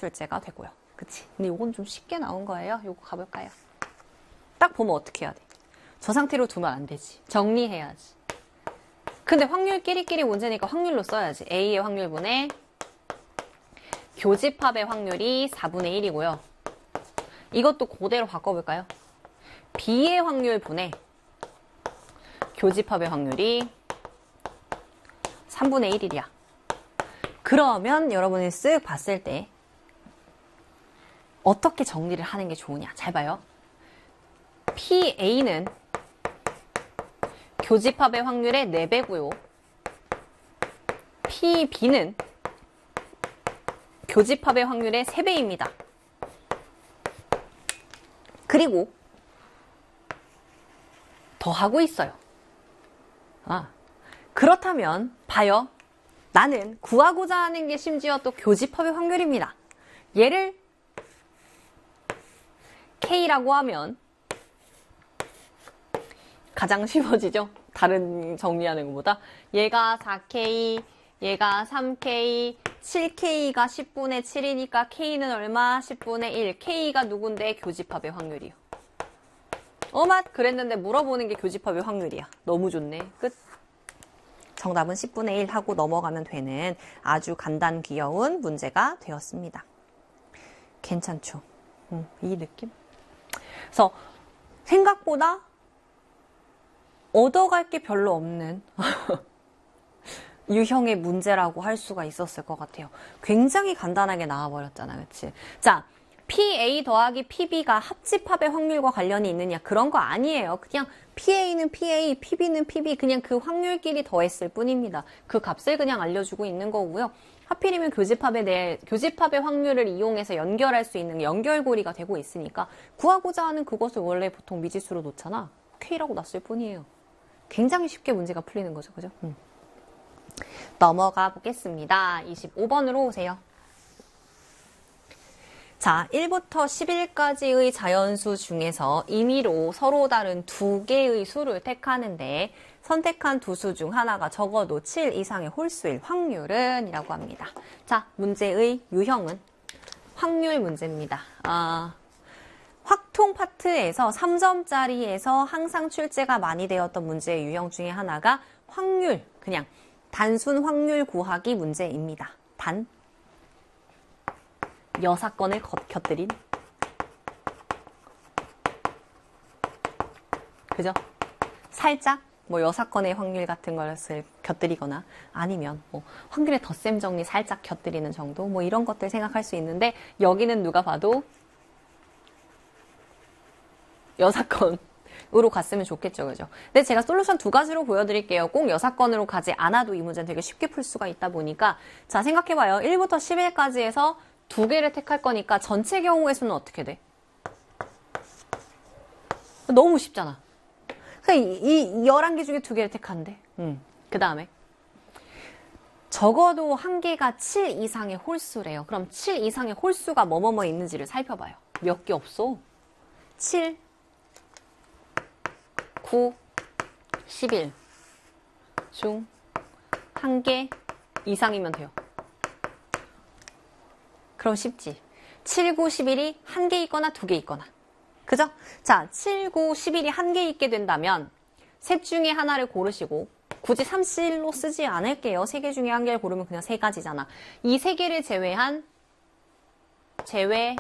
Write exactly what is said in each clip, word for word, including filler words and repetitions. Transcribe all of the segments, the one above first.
출제가 되고요. 그치? 근데 이건 좀 쉽게 나온 거예요. 요거 가볼까요? 딱 보면 어떻게 해야 돼? 저 상태로 두면 안 되지. 정리해야지. 근데 확률 끼리끼리 문제니까 확률로 써야지. A의 확률분의 교집합의 확률이 사분의 일이고요. 이것도 그대로 바꿔볼까요? B의 확률분의 교집합의 확률이 삼분의 일이야. 그러면 여러분이 쓱 봤을 때 어떻게 정리를 하는 게 좋으냐. 잘 봐요. 피에이는 교집합의 확률의 네 배고요. 피비는 교집합의 확률의 세 배입니다. 그리고 더하고 있어요. 아, 그렇다면 봐요. 나는 구하고자 하는 게 심지어 또 교집합의 확률입니다. 얘를 K라고 하면 가장 쉬워지죠? 다른 정리하는 것보다. 얘가 사 케이, 얘가 삼 케이, 칠 케이가 십분의 칠이니까 K는 얼마? 십분의 일. K가 누군데? 교집합의 확률이요. 어맛 그랬는데 물어보는 게 교집합의 확률이야. 너무 좋네. 끝. 정답은 십분의 일 하고 넘어가면 되는 아주 간단 귀여운 문제가 되었습니다. 괜찮죠? 음, 이 느낌? 그래서 생각보다 얻어갈 게 별로 없는 유형의 문제라고 할 수가 있었을 것 같아요. 굉장히 간단하게 나와버렸잖아, 그치? 자, 피에이 더하기 피비가 합집합의 확률과 관련이 있느냐? 그런 거 아니에요. 그냥 피에이는 피에이, 피비는 피비, 그냥 그 확률끼리 더했을 뿐입니다. 그 값을 그냥 알려주고 있는 거고요. 하필이면 교집합에 대해, 교집합의 확률을 이용해서 연결할 수 있는 연결고리가 되고 있으니까 구하고자 하는 그것을 원래 보통 미지수로 놓잖아. K라고 놨을 뿐이에요. 굉장히 쉽게 문제가 풀리는 거죠. 그죠? 음. 넘어가 보겠습니다. 이십오 번으로 오세요. 자, 일부터 십일까지의 자연수 중에서 임의로 서로 다른 두 개의 수를 택하는데 선택한 두 수 중 하나가 적어도 칠 이상의 홀수일 확률은 이라고 합니다. 자, 문제의 유형은 확률 문제입니다. 아, 확통 파트에서 삼 점짜리에서 항상 출제가 많이 되었던 문제의 유형 중에 하나가 확률, 그냥 단순 확률 구하기 문제입니다. 단 여사건을 곁들인 그죠? 살짝 뭐 여사건의 확률 같은 것을 곁들이거나 아니면 뭐 확률의 덧셈 정리 살짝 곁들이는 정도 뭐 이런 것들 생각할 수 있는데 여기는 누가 봐도 여사건으로 갔으면 좋겠죠. 그죠? 근데 제가 솔루션 두 가지로 보여드릴게요. 꼭 여사건으로 가지 않아도 이 문제는 되게 쉽게 풀 수가 있다 보니까 자, 생각해봐요. 일부터 십일까지 해서 두 개를 택할 거니까 전체 경우의 수는 어떻게 돼? 너무 쉽잖아. 이, 이 열한 개 중에 두 개를 택한대. 음. 그 다음에 적어도 한 개가 칠 이상의 홀수래요. 그럼 칠 이상의 홀수가 뭐뭐뭐 있는지를 살펴봐요. 몇 개 없어? 칠, 구, 십일 중 한 개 이상이면 돼요. 그럼 쉽지. 칠, 구, 십일이 한 개 있거나 두 개 있거나. 그죠? 자, 칠, 구, 십일이 한 개 있게 된다면 셋 중에 하나를 고르시고 굳이 삼십일로 쓰지 않을게요. 세 개 중에 한 개를 고르면 그냥 세 가지잖아. 이 세 개를 제외한 제외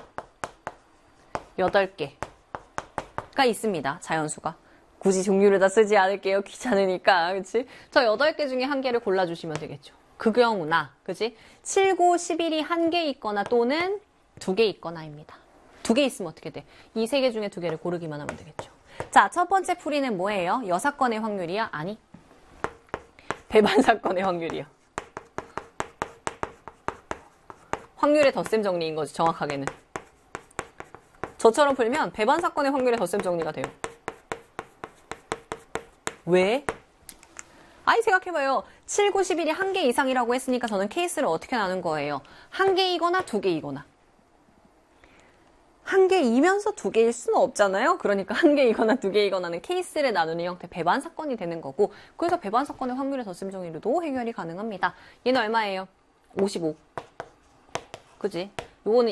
여덟 개가 있습니다. 자연수가. 굳이 종류를 다 쓰지 않을게요. 귀찮으니까. 그치? 저 여덟 개 중에 한 개를 골라주시면 되겠죠. 그 경우나, 그치? 칠, 구, 십일이 한 개 있거나 또는 두 개 있거나입니다. 두 개 있으면 어떻게 돼? 이 세 개 중에 두 개를 고르기만 하면 되겠죠. 자, 첫 번째 풀이는 뭐예요? 여사건의 확률이야? 아니. 배반 사건의 확률이야. 확률의 덧셈 정리인 거지, 정확하게는. 저처럼 풀면 배반 사건의 확률의 덧셈 정리가 돼요. 왜? 아이, 생각해봐요. 칠, 구, 십일이 한 개 이상이라고 했으니까 저는 케이스를 어떻게 나눈 거예요? 한 개이거나 두 개이거나. 한 개이면서 두 개일 수는 없잖아요. 그러니까 한 개이거나 두 개이거나는 케이스를 나누는 형태 배반 사건이 되는 거고, 그래서 배반 사건의 확률의 덧셈 정리로도 해결이 가능합니다. 얘는 얼마예요? 오십오. 그지?